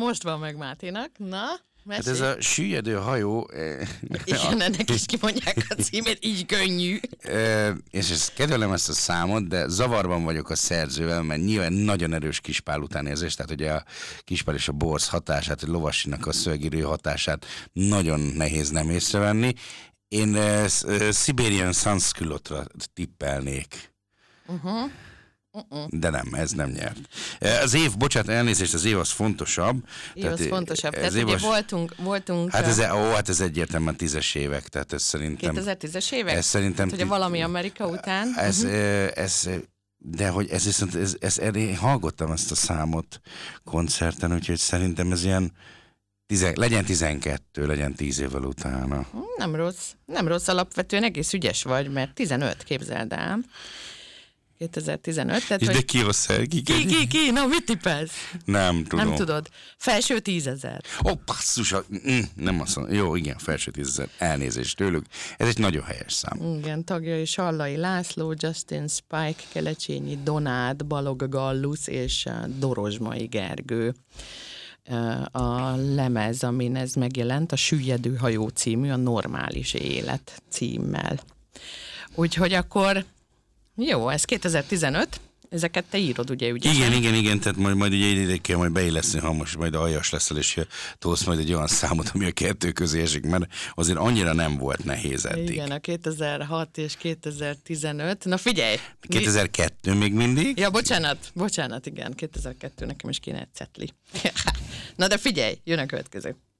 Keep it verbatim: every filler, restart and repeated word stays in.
most van meg Máténak. Na, mesélj. Hát ez a süllyedő hajó... Igen, ennek is kimondják a címét, így könnyű. És ezt kedvelem ezt a számot, de zavarban vagyok a szerzővel, mert nyilván nagyon erős Kispál utánérzés, tehát ugye a Kispál és a borz hatását, a Lovasinak a szövegírő hatását nagyon nehéz nem észrevenni. Én uh, Siberian Sunsculotra tippelnék. Uh-huh. Uh-uh. De nem, ez nem nyert. Az év, bocsánat, elnézést, az év az fontosabb. Év az fontosabb. Tehát ugye az... voltunk, voltunk... Hát ez, ó, hát ez egyértelműen tízes évek, tehát ez szerintem... kétezer-tízes évek? Ez szerintem... Hát, ugye valami Amerika után. Ez, uh-huh. ez, de hogy ez viszont, ez, ez, ez, én hallgattam ezt a számot koncerten, úgyhogy szerintem ez ilyen... Tizen, legyen tizenkettő, legyen tíz évvel utána. Nem rossz. Nem rossz, alapvetően egész ügyes vagy, mert tizenöt, képzeld el. kétezer-tizenöt. Tehát, és hogy... de ki osszel? Ki, ki, ki, ki? Na, mit tippelsz? Nem tudom. Nem tudod. Felső tízezer. Ó, oh, basszus, mm, nem azt mondom. Jó, igen, felső tízezer. Elnézést tőlük. Ez egy nagyon helyes szám. Igen, tagjai Sallai László, Justin Spike, Kelecsényi Donát, Balog Gallusz és Dorozsmai Gergő. A lemez, amin ez megjelent, a Süllyedő hajó című, a Normális élet címmel. Úgyhogy akkor jó, ez kétezer-tizenöt, ezeket te írod, ugye, ugye? Igen, igen, igen, tehát majd, majd ugye ide kell majd beilleszni, ha most majd aljas leszel, és tolsz majd egy olyan számot, ami a kettő közé esik, mert azért annyira nem volt nehéz eddig. Igen, a kétezer-hat és kétezer-tizenöt. Na figyelj! kétezer-kettő mi... még mindig? Ja, bocsánat, bocsánat, igen, kétezer-kettő, nekem is kéne egy cetli. Na de figyelj, jön a következő.